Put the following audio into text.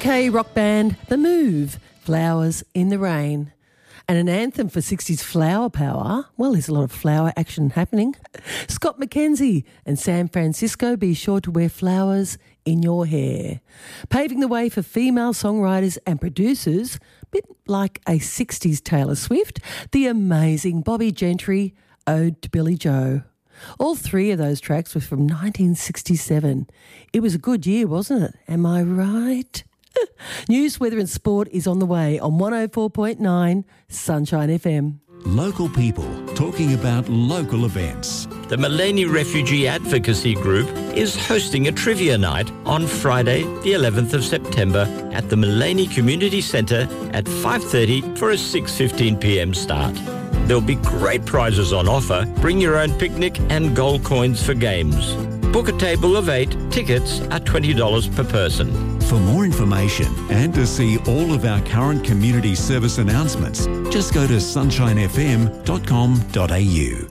UK rock band The Move, Flowers in the Rain. And an anthem for 60s flower power. Well, there's a lot of flower action happening. Scott McKenzie and San Francisco, be sure to wear flowers in your hair. Paving the way for female songwriters and producers, a bit like a 60s Taylor Swift, the amazing Bobby Gentry, Ode to Billy Joe. All three of those tracks were from 1967. It was a good year, wasn't it? Am I right? News, weather and sport is on the way on 104.9 Sunshine FM. Local people talking about local events. The Maleny Refugee Advocacy Group is hosting a trivia night on Friday, the 11th of September at the Maleny Community Centre at 5:30 for a 6:15pm start. There'll be great prizes on offer. Bring your own picnic and gold coins for games. Book a table of 8. Tickets are $20 per person. For more information and to see all of our current community service announcements, just go to sunshinefm.com.au.